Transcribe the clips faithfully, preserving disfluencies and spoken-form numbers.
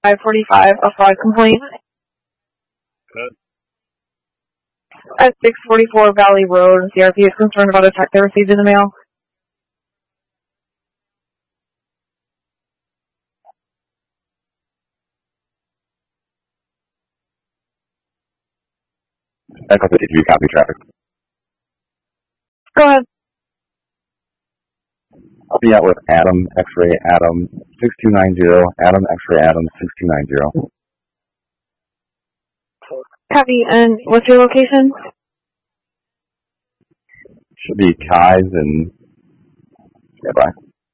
five forty-five, a fraud complaint. Good. At six forty-four Valley Road, C R P is concerned about a check they received in the mail. Echo fifty-three, copy traffic. Go ahead. I'll be out with Adam, X-ray Adam, six two nine zero, Adam, X-ray Adam, six two nine zero. Copy, and what's your location? Should be Kai's and nearby.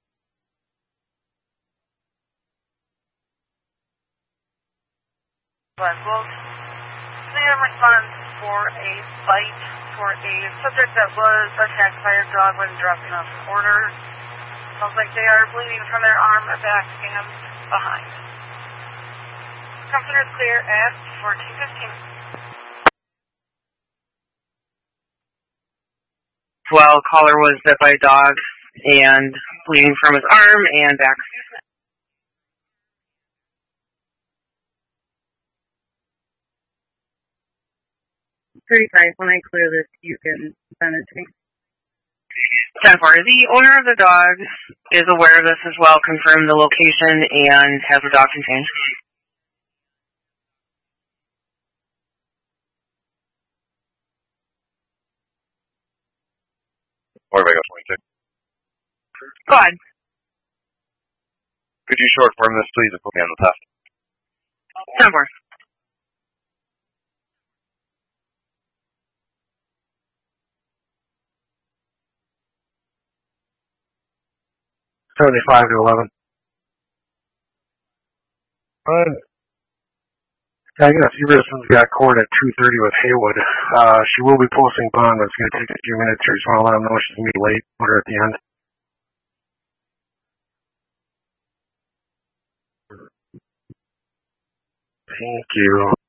Well, clear response for a bite for a subject that was attacked by a dog when dropping off an order. Sounds like they are bleeding from their arm, back, and behind. Company is clear at fourteen fifteen. Well, caller was bit by a dog and bleeding from his arm and back. thirty-five, when I clear this, you can send it to me. ten four, the owner of the dog is aware of this as well, confirmed the location, and has the dog contained. Or Vega twenty-six. Go ahead. Could you short form this, please, and put me on the test? ten four. seventy-five to eleven. Uh, I guess Everson's got court at two thirty with Haywood. Uh, she will be posting bond, but it's going to take a few minutes here. Just want to let them know she's going to be late. Put her at the end. Thank you.